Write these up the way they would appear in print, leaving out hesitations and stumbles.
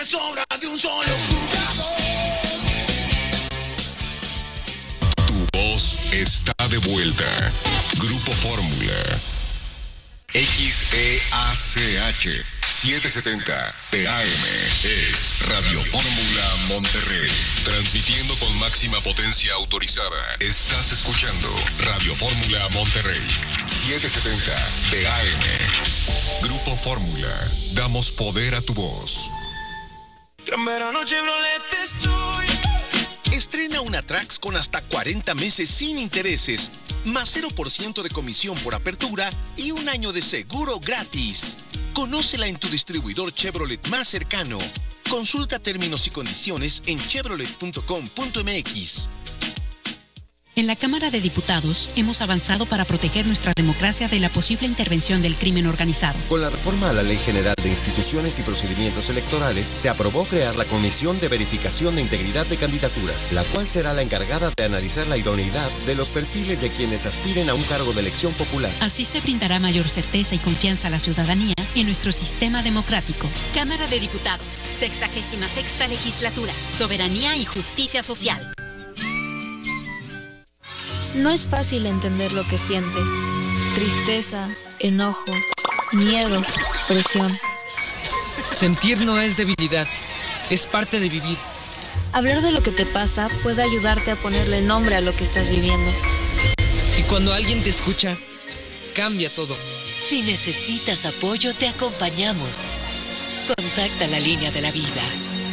es sobra de un solo jugador. Tu voz está de vuelta. Grupo Fórmula. XEACH 770 TAM es Radio Fórmula Monterrey. Transmitiendo con máxima potencia autorizada. Estás escuchando Radio Fórmula Monterrey 770 TAM. Grupo Fórmula. Damos poder a tu voz. Gran verano Chevrolet estoy. Estrena una Trax con hasta 40 meses sin intereses, más 0% de comisión por apertura y un año de seguro gratis. Conócela en tu distribuidor Chevrolet más cercano. Consulta términos y condiciones en chevrolet.com.mx. En la Cámara de Diputados hemos avanzado para proteger nuestra democracia de la posible intervención del crimen organizado. Con la reforma a la Ley General de Instituciones y Procedimientos Electorales, se aprobó crear la Comisión de Verificación de Integridad de Candidaturas, la cual será la encargada de analizar la idoneidad de los perfiles de quienes aspiren a un cargo de elección popular. Así se brindará mayor certeza y confianza a la ciudadanía en nuestro sistema democrático. Cámara de Diputados, 66ª Legislatura, Soberanía y Justicia Social. No es fácil entender lo que sientes. Tristeza, enojo, miedo, presión. Sentir no es debilidad, es parte de vivir. Hablar de lo que te pasa puede ayudarte a ponerle nombre a lo que estás viviendo. Y cuando alguien te escucha, cambia todo. Si necesitas apoyo, te acompañamos. Contacta la línea de la vida.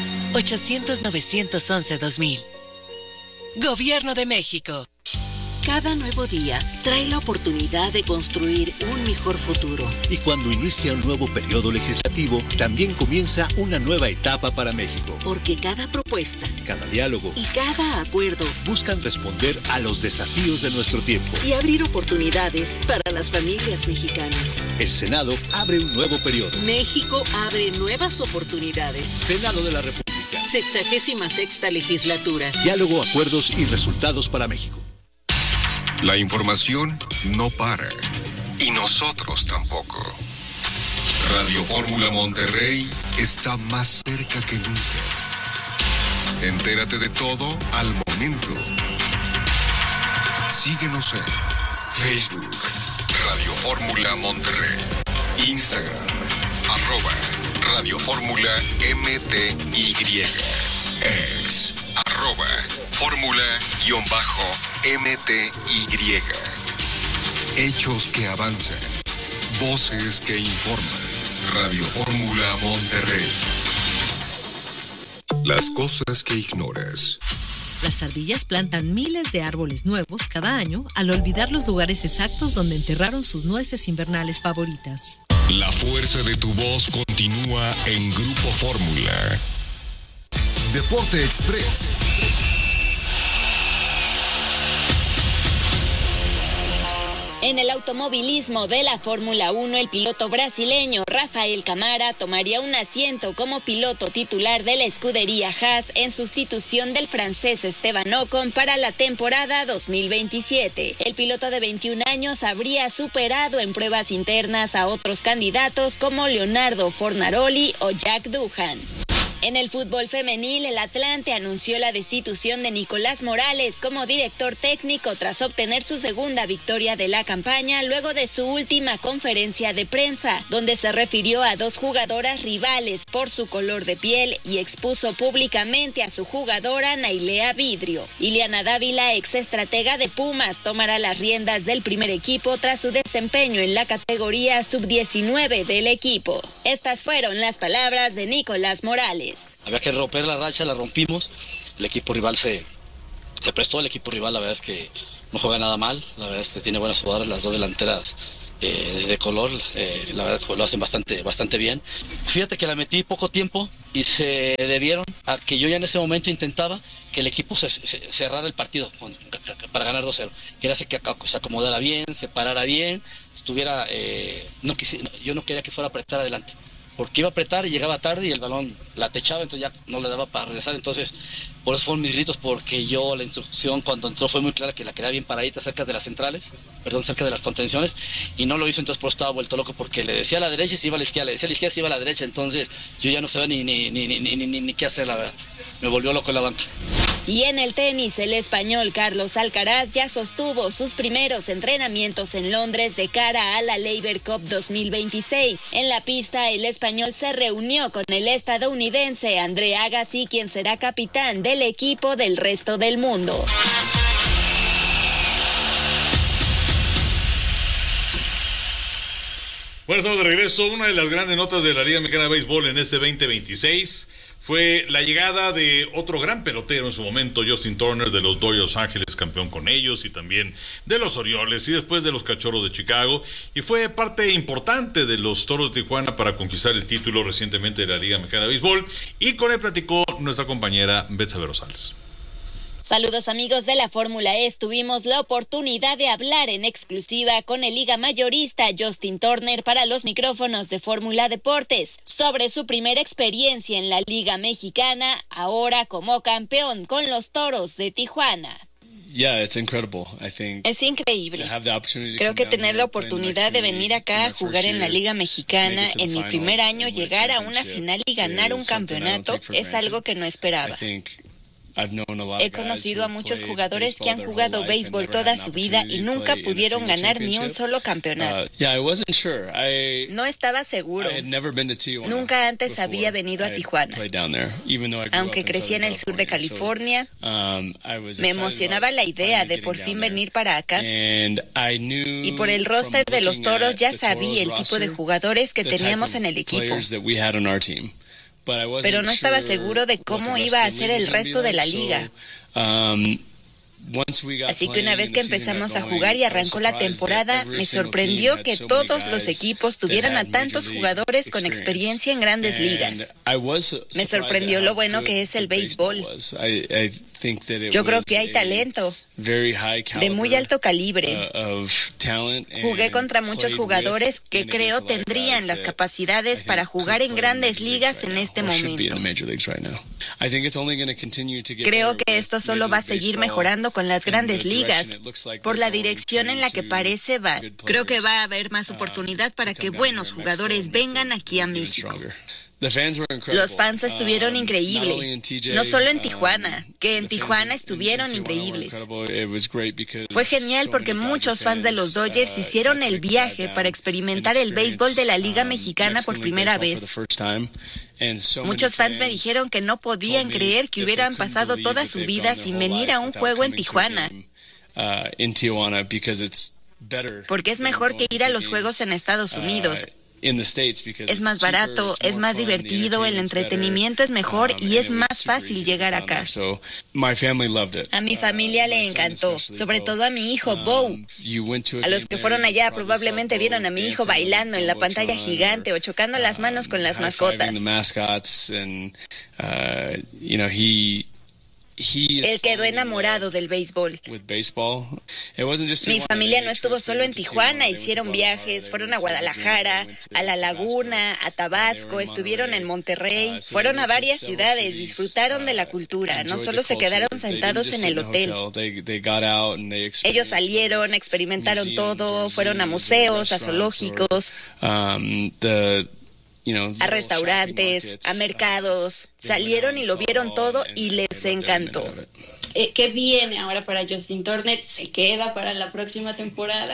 800-911-2000. Gobierno de México. Cada nuevo día trae la oportunidad de construir un mejor futuro. Y cuando inicia un nuevo periodo legislativo, también comienza una nueva etapa para México. Porque cada propuesta, cada diálogo y cada acuerdo buscan responder a los desafíos de nuestro tiempo y abrir oportunidades para las familias mexicanas. El Senado abre un nuevo periodo. México abre nuevas oportunidades. Senado de la República. 66ª Legislatura. Diálogo, acuerdos y resultados para México. La información no para. Y nosotros tampoco. Radio Fórmula Monterrey está más cerca que nunca. Entérate de todo al momento. Síguenos en Facebook, Radio Fórmula Monterrey, Instagram, @Radio Fórmula MTY, ex, @Fórmula_MTY. Hechos que avanzan, voces que informan. Radio Fórmula Monterrey. Las cosas que ignoras. Las ardillas plantan miles de árboles nuevos cada año al olvidar los lugares exactos donde enterraron sus nueces invernales favoritas. La fuerza de tu voz continúa en Grupo Fórmula. Deporte Express. En el automovilismo de la Fórmula 1, el piloto brasileño Rafael Camara tomaría un asiento como piloto titular de la escudería Haas en sustitución del francés Esteban Ocon para la temporada 2027. El piloto de 21 años habría superado en pruebas internas a otros candidatos como Leonardo Fornaroli o Jack Doohan. En el fútbol femenil, el Atlante anunció la destitución de Nicolás Morales como director técnico tras obtener su segunda victoria de la campaña luego de su última conferencia de prensa, donde se refirió a dos jugadoras rivales por su color de piel y expuso públicamente a su jugadora Nailea Vidrio. Ileana Dávila, ex estratega de Pumas, tomará las riendas del primer equipo tras su desempeño en la categoría sub-19 del equipo. Estas fueron las palabras de Nicolás Morales. Había que romper la racha, la rompimos. El equipo rival se prestó. El equipo rival, la verdad es que no juega nada mal. La verdad es que tiene buenas jugadoras, las dos delanteras de color. La verdad que lo hacen bastante bien. Fíjate que la metí poco tiempo y se debieron a que yo ya en ese momento intentaba que el equipo se cerrara el partido para ganar 2-0. Quería hacer que se acomodara bien, se parara bien, estuviera... yo no quería que fuera a apretar adelante, porque iba a apretar y llegaba tarde y el balón la techaba, entonces ya no le daba para regresar. Entonces, por eso fueron mis gritos, porque yo la instrucción cuando entró fue muy clara que la quería bien paradita cerca de las centrales, cerca de las contenciones, y no lo hizo, entonces por eso estaba vuelto loco, porque le decía a la derecha y se iba a la izquierda, le decía a la izquierda y se iba a la derecha, entonces yo ya no sabía ni qué hacer, la verdad. Me volvió loco en la banca. Y en el tenis, el español Carlos Alcaraz ya sostuvo sus primeros entrenamientos en Londres de cara a la Laver Cup 2026. En la pista, el español se reunió con el estadounidense Andre Agassi, quien será capitán del equipo del resto del mundo. Bueno, estamos de regreso. Una de las grandes notas de la Liga Mexicana de Béisbol en este 2026 fue la llegada de otro gran pelotero en su momento, Justin Turner, de los Dodgers Ángeles, campeón con ellos, y también de los Orioles y después de los Cachorros de Chicago, y fue parte importante de los Toros de Tijuana para conquistar el título recientemente de la Liga Mexicana de Béisbol, y con él platicó nuestra compañera Betsabe Rosales. Saludos amigos de la Fórmula E, tuvimos la oportunidad de hablar en exclusiva con el liga mayorista Justin Turner para los micrófonos de Fórmula Deportes sobre su primera experiencia en la Liga Mexicana, ahora como campeón con los Toros de Tijuana. Es increíble. Creo que tener la oportunidad de venir acá a jugar en la Liga Mexicana en mi primer año, llegar a una final y ganar un campeonato es algo que no esperaba. He conocido a muchos jugadores que han jugado béisbol toda su vida y nunca pudieron ganar ni un solo campeonato. No estaba seguro. Nunca antes había venido a Tijuana. Aunque crecí en el sur de California, me emocionaba la idea de por fin venir para acá. Y por el roster de los Toros ya sabía el tipo de jugadores que teníamos en el equipo. Pero no estaba seguro de cómo iba a ser el resto de la liga. Así que una vez que empezamos a jugar y arrancó la temporada, me sorprendió que todos los equipos tuvieran a tantos jugadores con experiencia en grandes ligas. Me sorprendió lo bueno que es el béisbol. Yo creo que hay talento de muy alto calibre. Jugué contra muchos jugadores que creo tendrían las capacidades para jugar en grandes ligas en este momento. Creo que esto solo va a seguir mejorando con las grandes ligas por la dirección en la que parece va. Creo que va a haber más oportunidad para que buenos jugadores vengan aquí a México. Los fans estuvieron increíbles, no solo en Tijuana, que en Tijuana estuvieron increíbles. Fue genial porque muchos fans de los Dodgers hicieron el viaje para experimentar el béisbol de la Liga Mexicana por primera vez. Muchos fans me dijeron que no podían creer que hubieran pasado toda su vida sin venir a un juego en Tijuana, porque es mejor que ir a los juegos en Estados Unidos. Es más barato, es más divertido, el entretenimiento es mejor y es más fácil llegar acá. A mi familia le encantó, sobre todo a mi hijo Bo. A los que fueron allá probablemente vieron a mi hijo bailando en la pantalla gigante o chocando las manos con las mascotas. Él quedó enamorado del béisbol. Mi familia no estuvo solo en Tijuana, hicieron viajes, fueron a Guadalajara, a La Laguna, a Tabasco, estuvieron en Monterrey, fueron a varias ciudades, disfrutaron de la cultura, no solo se quedaron sentados en el hotel. Ellos salieron, experimentaron todo, fueron a museos, a zoológicos, a restaurantes, a mercados, salieron y lo vieron todo y les encantó. ¿Qué viene ahora para Justin Turner? ¿Se queda para la próxima temporada?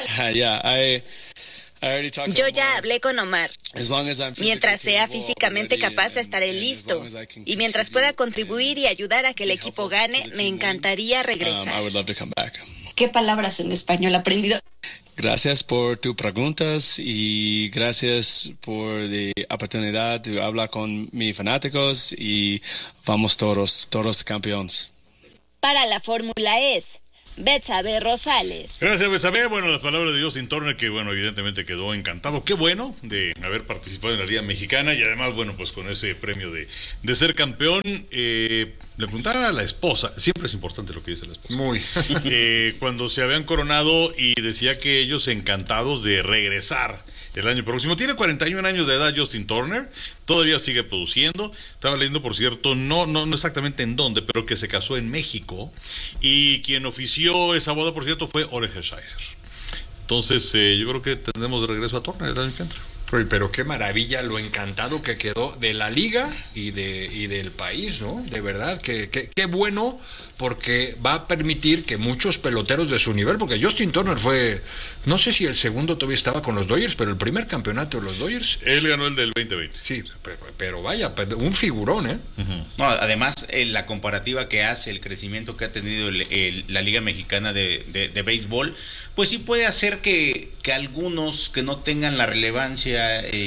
Yo ya hablé con Omar. Mientras sea físicamente capaz, estaré listo. Y mientras pueda contribuir y ayudar a que el equipo gane, me encantaría regresar. ¿Qué palabras en español ha aprendido? Gracias por tus preguntas y gracias por la oportunidad de hablar con mis fanáticos y vamos todos campeones. Para la Fórmula E, Betsabe Rosales. Gracias, Betsabe. Bueno, las palabras de Justin Turner, que bueno, evidentemente quedó encantado. Qué bueno de haber participado en la Liga Mexicana y además, bueno, pues con ese premio de ser campeón. Le preguntaba a la esposa, siempre es importante lo que dice la esposa. Muy. Cuando se habían coronado y decía que ellos encantados de regresar el año próximo. Tiene 41 años de edad Justin Turner, todavía sigue produciendo. Estaba leyendo, por cierto, no exactamente en dónde, pero que se casó en México, y quien ofició esa boda, por cierto, fue Ole Hershiser. Entonces, yo creo que tendremos de regreso a Turner el año que entra. Pero qué maravilla lo encantado que quedó de la liga y del país, ¿no? De verdad, qué bueno, porque va a permitir que muchos peloteros de su nivel, porque Justin Turner fue, no sé si el segundo todavía estaba con los Dodgers, pero el primer campeonato de los Dodgers. Él ganó el del 2020. Sí, pero vaya, un figurón, ¿eh? No, además, la comparativa que hace, el crecimiento que ha tenido la Liga Mexicana de Béisbol, pues sí puede hacer que algunos que no tengan la relevancia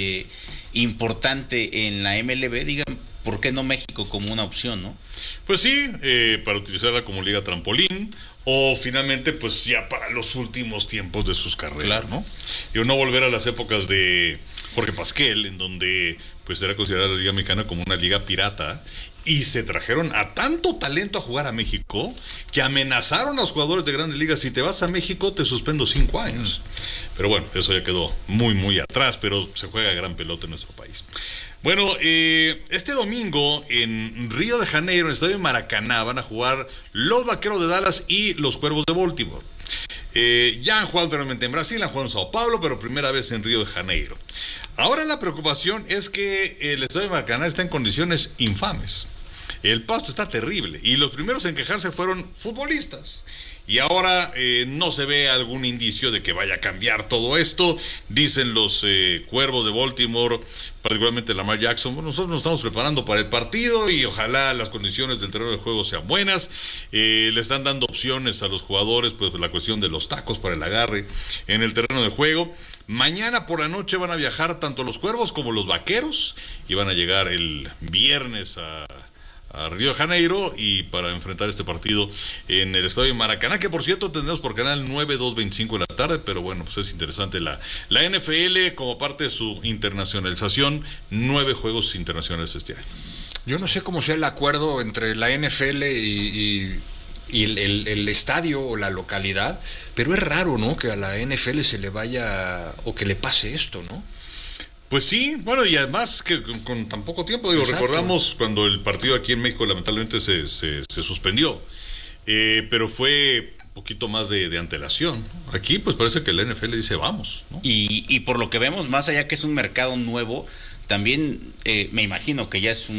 importante en la MLB digan, ¿por qué no México como una opción, no? Pues sí, para utilizarla como liga trampolín, o finalmente pues ya para los últimos tiempos de sus carreras, claro, ¿no? Y no volver a las épocas de Jorge Pasquel, en donde pues era considerada la Liga Mexicana como una liga pirata, y se trajeron a tanto talento a jugar a México que amenazaron a los jugadores de Grandes Ligas: si te vas a México te suspendo 5 años. Pero bueno, eso ya quedó muy atrás, pero se juega gran pelota en nuestro país. Bueno, este domingo en Río de Janeiro, en el estadio Maracaná, van a jugar los Vaqueros de Dallas y los Cuervos de Baltimore. Ya han jugado anteriormente en Brasil, han jugado en Sao Paulo, pero primera vez en Río de Janeiro. Ahora la preocupación es que el estadio Maracaná está en condiciones infames. El pasto está terrible, y los primeros en quejarse fueron futbolistas. Y ahora no se ve algún indicio de que vaya a cambiar todo esto. Dicen los Cuervos de Baltimore, particularmente Lamar Jackson: bueno, nosotros nos estamos preparando para el partido y ojalá las condiciones del terreno de juego sean buenas. Le están dando opciones a los jugadores, pues la cuestión de los tacos para el agarre en el terreno de juego. Mañana por la noche van a viajar tanto los Cuervos como los Vaqueros, y van a llegar el viernes a Río de Janeiro, y para enfrentar este partido en el estadio Maracaná, que por cierto tendremos por canal 9, 2:25 de la tarde. Pero bueno, pues es interesante la NFL, como parte de su internacionalización, 9 juegos internacionales este año. Yo no sé cómo sea el acuerdo entre la NFL y el estadio o la localidad, pero es raro, ¿no?, que a la NFL se le vaya o que le pase esto, ¿no? Pues sí, bueno, y además que con tan poco tiempo, recordamos cuando el partido aquí en México lamentablemente se suspendió, pero fue un poquito más de antelación. Aquí pues parece que la NFL dice vamos, ¿no? Y por lo que vemos, más allá que es un mercado nuevo, también me imagino que ya es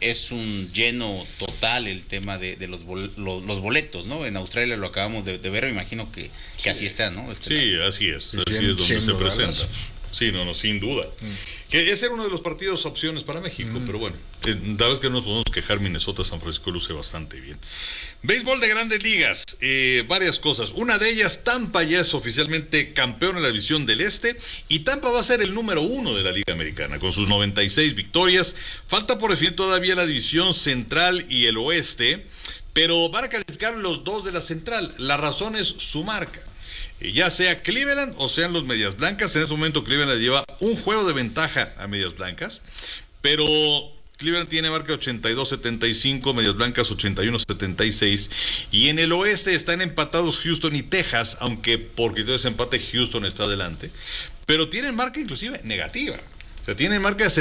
un lleno total el tema de los boletos, ¿no? En Australia lo acabamos de ver, me imagino que así está, ¿no? Sí, así es donde se presenta. Sí, no, sin duda. Que ese era uno de los partidos opciones para México, pero bueno, la vez que no nos podemos quejar, Minnesota, San Francisco luce bastante bien. Béisbol de Grandes Ligas, varias cosas. Una de ellas, Tampa ya es oficialmente campeón en la división del Este, y Tampa va a ser el número 1 de la Liga Americana, con sus 96 victorias. Falta por definir todavía la división central y el oeste, pero van a calificar los 2 de la central. La razón es su marca. Ya sea Cleveland o sean los Medias Blancas. En este momento Cleveland lleva un juego de ventaja a Medias Blancas, pero Cleveland tiene marca 82-75, Medias Blancas 81-76, y en el oeste están empatados Houston y Texas, aunque por criterios de empate Houston está adelante, pero tienen marca inclusive negativa, o sea, tienen marca de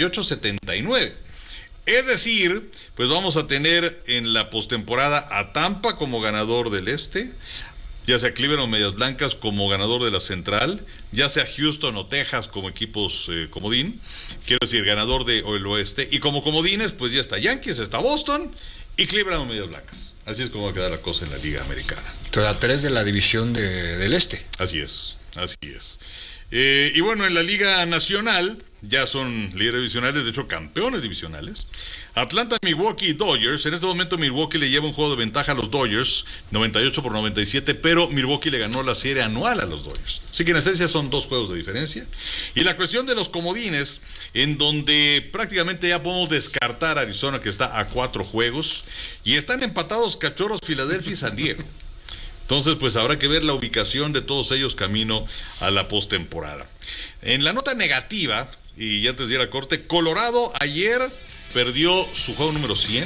78-79. Es decir, pues vamos a tener en la postemporada a Tampa como ganador del este, ya sea Cleveland o Medias Blancas como ganador de la central, ya sea Houston o Texas como equipos comodín, quiero decir, ganador del oeste, y como comodines, pues ya está Yankees, está Boston y Cleveland o Medias Blancas. Así es como va a quedar la cosa en la Liga Americana. Entonces, a 3 de la división del este. Así es. Y bueno, en la Liga Nacional ya son líderes divisionales, de hecho campeones divisionales. Atlanta, Milwaukee y Dodgers. En este momento Milwaukee le lleva un juego de ventaja a los Dodgers, 98-97, pero Milwaukee le ganó la serie anual a los Dodgers. Así que en esencia son 2 juegos de diferencia. Y la cuestión de los comodines, en donde prácticamente ya podemos descartar a Arizona, que está a 4 juegos, y están empatados Cachorros, Filadelfia y San Diego. Entonces, pues habrá que ver la ubicación de todos ellos camino a la postemporada. En la nota negativa, y ya antes de ir a corte, Colorado ayer perdió su juego número 100